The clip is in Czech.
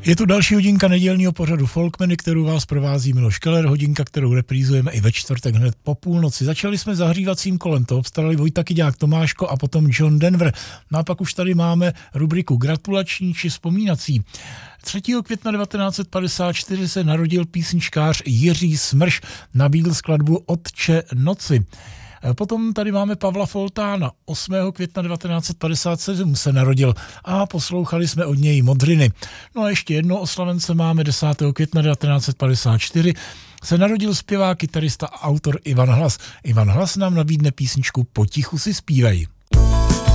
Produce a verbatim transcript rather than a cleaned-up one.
Je tu další hodinka nedělního pořadu Folkmeny, kterou vás provází Miloš Keller, hodinka, kterou reprízujeme i ve čtvrtek hned po půlnoci. Začali jsme zahřívacím kolem, to obstarali Vojta Kyďák Tomáško a potom John Denver. No a pak už tady máme rubriku gratulační či vzpomínací. třetího května devatenáct set padesát čtyři se narodil písničkář Jiří Smrš, nabídl skladbu Otče noci. Potom tady máme Pavla Foltána, osmého května devatenáct set padesát sedm se narodil a poslouchali jsme od něj Modřiny. No a ještě jedno oslavence máme desátého května devatenáct set padesát čtyři se narodil zpěvák, kytarista a autor Ivan Hlas. Ivan Hlas nám nabídne písničku Potichu si zpívej.